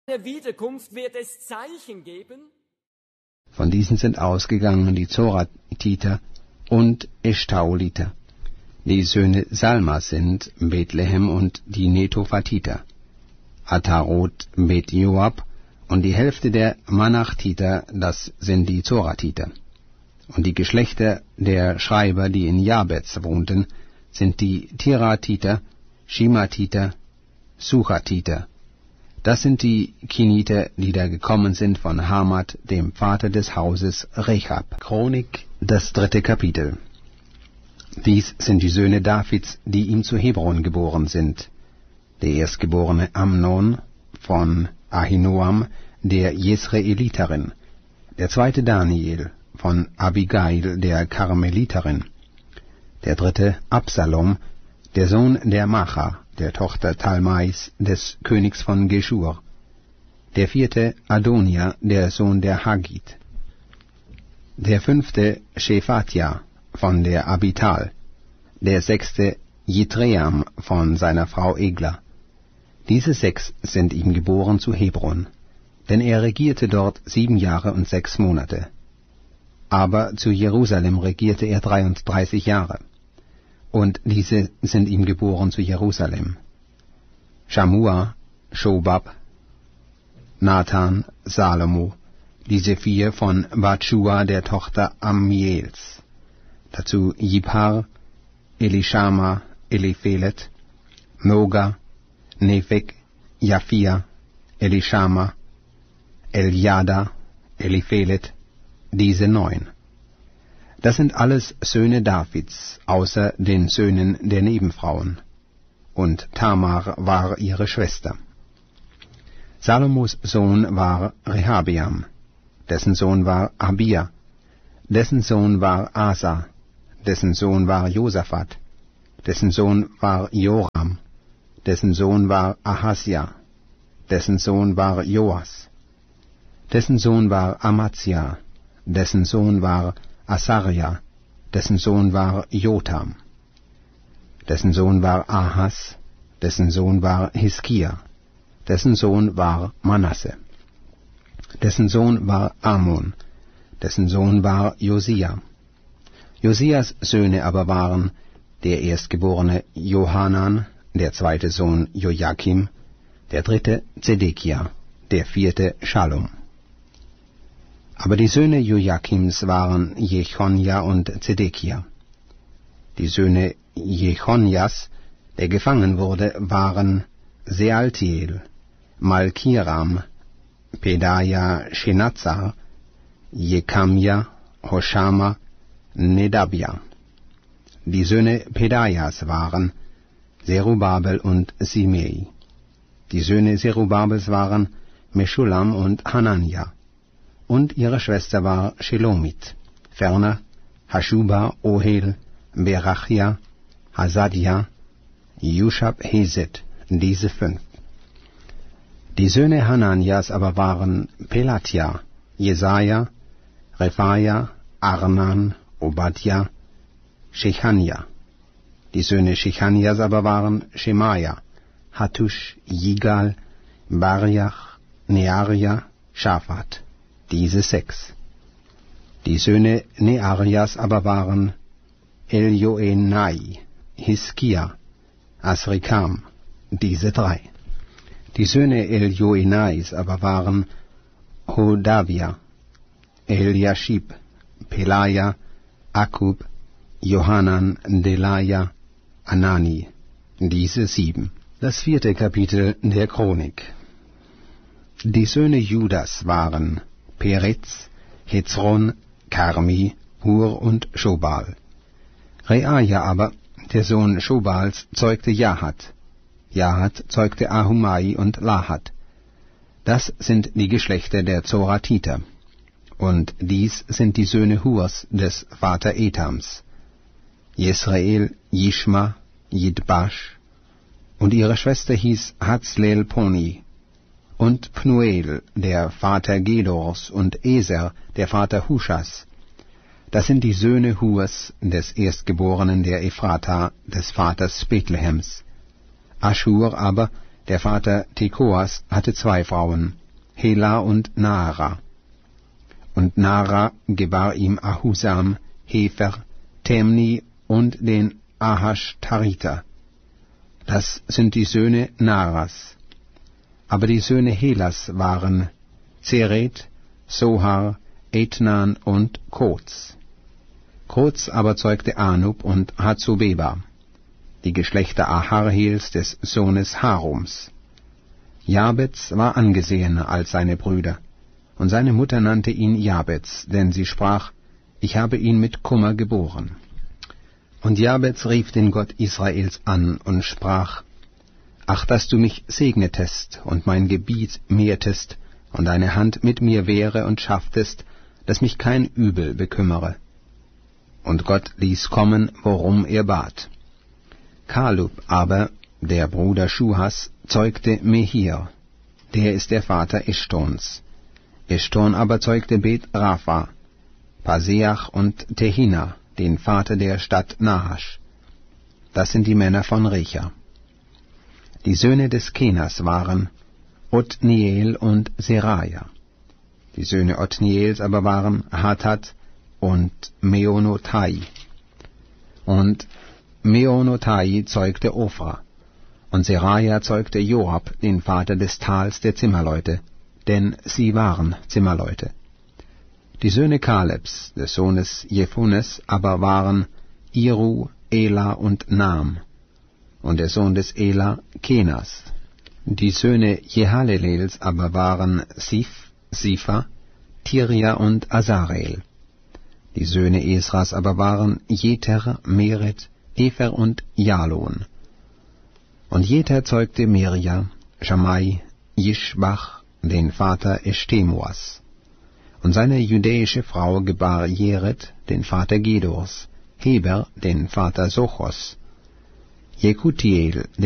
Wiederkunft wird es Zeichen geben. Von diesen sind ausgegangen die Zoratiter und Eshtaoliter. Die Söhne Salmas sind Bethlehem und die Netophatiter, Atarot, Bet Joab und die Hälfte der Manachtiter, das sind die Zoratiter. Und die Geschlechter der Schreiber, die in Jabez wohnten, sind die Tiratiter, Shimatiter, Suchatiter. Das sind die Keniter, die da gekommen sind von Hamat, dem Vater des Hauses Rechab. Chronik, das 3. Kapitel. Dies sind die Söhne Davids, die ihm zu Hebron geboren sind. Der erstgeborene Amnon von Ahinoam, der Jesreeliterin. Der zweite Daniel von Abigail, der Karmeliterin. Der dritte Absalom, der Sohn der Macha, der Tochter Talmais, des Königs von Geschur. Der vierte Adonia, der Sohn der Haggit. Der fünfte Shephatja von der Abital. Der sechste Jitream von seiner Frau Egla. Diese 6 sind ihm geboren zu Hebron, denn er regierte dort 7 Jahre und 6 Monate. Aber zu Jerusalem regierte er 33 Jahre. Und diese sind ihm geboren zu Jerusalem: Schamua, Schobab, Nathan, Salomo, diese 4 von Batschua, der Tochter Ammiels. Dazu Jiphar, Elishama, Eliphelet, Noga, Nepheg, Japhia, Elishama, Eljada, Eliphelet, diese 9. Das sind alles Söhne Davids, außer den Söhnen der Nebenfrauen. Und Tamar war ihre Schwester. Salomos Sohn war Rehabeam, dessen Sohn war Abia, dessen Sohn war Asa, dessen Sohn war Josaphat, dessen Sohn war Joram, dessen Sohn war Ahasja, dessen Sohn war Joas, dessen Sohn war Amazia, dessen Sohn war Asaria, dessen Sohn war Jotam, dessen Sohn war Ahas, dessen Sohn war Hiskia, dessen Sohn war Manasse, dessen Sohn war Amon, dessen Sohn war Josia. Josias Söhne aber waren der erstgeborene Johanan, der zweite Sohn Joachim, der dritte Zedekia, der vierte Schalom. Aber die Söhne Joachims waren Jechonja und Zedekia. Die Söhne Jechonjas, der gefangen wurde, waren Sealtiel, Malkiram, Pedaja, Shenazzar, Jekamja, Hoshama, Nedabja. Die Söhne Pedajas waren Zerubabel und Simei. Die Söhne Zerubabels waren Meschulam und Hanania. Und ihre Schwester war Shelomit. Ferner Haschuba, Ohel, Berachia, Hasadia, Jushab, Hezet, diese 5. Die Söhne Hananias aber waren Pelatja, Jesaja, Rephaia, Arnan, Obadja, Shechania. Die Söhne Shechanias aber waren Shemaja, Hattush, Jigal, Bariach, Nearia, Schaphat, diese 6. Die Söhne Nearias aber waren Eljoenai, Hiskia, Asrikam, diese 3. Die Söhne Eljoenais aber waren Hodavia, Eliashib, Pelaja, Akub, Johanan, Delaja, Anani, diese 7. Das 4. Kapitel der Chronik. Die Söhne Judas waren Peretz, Hezron, Karmi, Hur und Schobal. Reaja aber, der Sohn Schobals, zeugte Jahat. Jahat zeugte Ahumai und Lahat. Das sind die Geschlechter der Zoratiter. Und dies sind die Söhne Hurs des Vater Etams: Jesrael, Jishma, Jidbash. Und ihre Schwester hieß Hatzlel Poni. Und Pnuel, der Vater Gedors, und Eser, der Vater Huschas. Das sind die Söhne Hurs, des Erstgeborenen der Ephrata, des Vaters Bethlehems. Aschur aber, Der Vater Tekoas hatte 2 Frauen, Hela und Naara. Und Naara gebar ihm Ahusam, Hefer, Temni und den Ahashtariter. Das sind die Söhne Naaras. Aber die Söhne Helas waren Zeret, Sohar, Etnan und Koz. Koz aber zeugte Anub und Hazubeba, die Geschlechter Aharhels des Sohnes Harums. Jabez war angesehener als seine Brüder, und seine Mutter nannte ihn Jabez, denn sie sprach, ich habe ihn mit Kummer geboren. Und Jabez rief den Gott Israels an und sprach, ach, dass du mich segnetest und mein Gebiet mehrtest und deine Hand mit mir wäre und schafftest, dass mich kein Übel bekümmere. Und Gott ließ kommen, worum er bat. Kalub aber, der Bruder Schuhas, zeugte Mehir, der ist der Vater Eshtons. Eshton aber zeugte Bet Rapha, Paseach und Tehina, den Vater der Stadt Nahasch. Das sind die Männer von Recha. Die Söhne des Kenas waren Othniel und Seraja. Die Söhne Othniels aber waren Hatat und Meonotai. Und Meonotai zeugte Ophra. Und Seraja zeugte Joab, den Vater des Tals der Zimmerleute, denn sie waren Zimmerleute. Die Söhne Kalebs, des Sohnes Jephunes, aber waren Iru, Ela und Nam, und der Sohn des Ela Kenas. Die Söhne Jehalelels aber waren Sif, Sifa, Tiria und Azarel. Die Söhne Esras aber waren Jeter, Meret, Efer und Jalon. Und Jeter zeugte Mirja, Schamai, Jischbach, den Vater Eshtemoas. Und seine jüdische Frau gebar Jered, den Vater Gedors, Heber, den Vater Sochos, Jekutiel,